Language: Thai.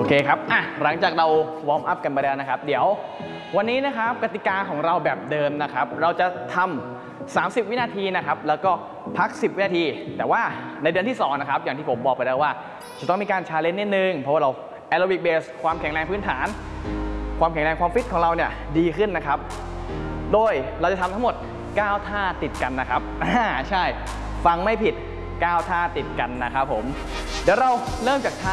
เคครับหลังจากเราวอร์มอัพกันไปแล้วนะครับเดี๋ยววันนี้นะครับกติกาของเราแบบเดิมนะครับเราจะทำ30 วินาทีนะครับแล้วก็พัก10 วินาทีแต่ว่าในเดือนที่2นะครับอย่างที่ผมบอกไปแล้วว่าจะต้องมีการชาเลนจ์นิดนึงเพราะว่าเราแอโรบิกเบสความแข็งแรงพื้นฐานความแข็งแรงความฟิตของเราเนี่ยดีขึ้นนะครับโดยเราจะทำทั้งหมด9 ท่าติดกันนะครับใช่ฟังไม่ผิด9 ท่าติดกันนะครับผมเดี๋ยวเราเริ่มจากท่า